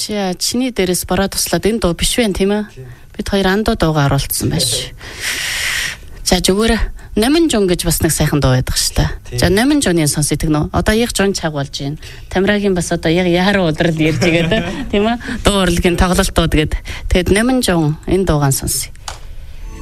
чиний дээрээс бороо туслаад энэ дуу биш вэ тийм ээ? Бид хоёр андуу дуугаа оруулсан байж. За зүгээр Номин жон гэж бас нэг сайхан дуу байдаг шүү дээ. За Номин жонын сонсё тэгнэ. Одоо яг жон чаг болж байна. Тамирагийн бас одоо яг яаруу удрал ярьж байгаа тийм ээ. Дуу урлагийн тоглолтууд гээд. Тэгэд Номин жон энэ дуугаан сонсё.